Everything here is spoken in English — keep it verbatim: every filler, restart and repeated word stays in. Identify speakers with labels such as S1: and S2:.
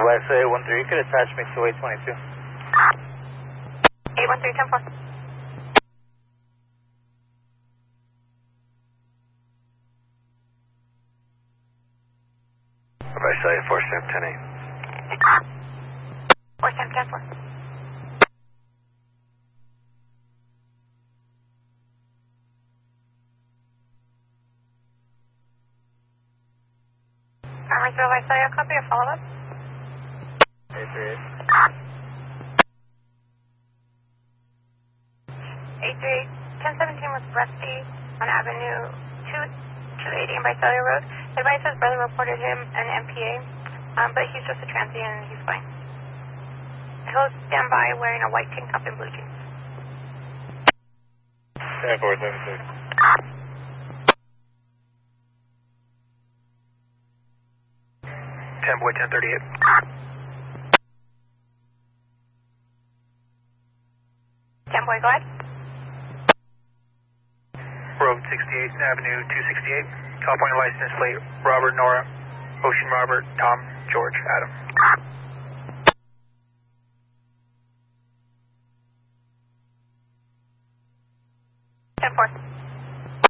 S1: Y S A eight one three, you could attach me to eight twenty-two.
S2: eight one three, ten four.
S3: Y S A four seven ten eight.
S2: four seven ten four. Alright, so Y S A, copy a follow-up.
S1: eight three eight.
S2: eight three eight, ten seventeen was Rusty on Avenue two eighty in Visalia Road. Advice his brother reported him an M P A, um, but he's just a transient and he's fine. He'll stand by wearing a white tank top and blue jeans.
S1: ten four seven six.
S3: ten boy ten thirty-eight.
S2: ten boy, go ahead.
S3: Road sixty-eight, Avenue two sixty-eight. California license plate, Robert, Nora, Ocean, Robert, Tom, George, Adam.
S2: ten four.